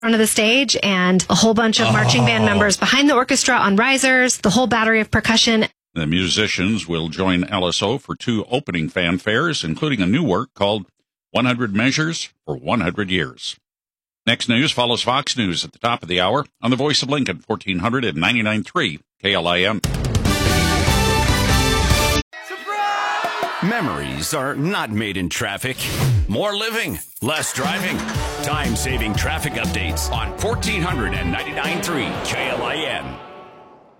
front of the stage and a whole bunch of marching band members behind the orchestra on risers, the whole battery of percussion. The musicians will join LSO for 2 opening fanfares, including a new work called 100 Measures for 100 Years. Next news follows Fox News at the top of the hour on the Voice of Lincoln, 1499.3 KLIN. Memories are not made in traffic. More living, less driving. Time-saving traffic updates on 1499.3 KLIN.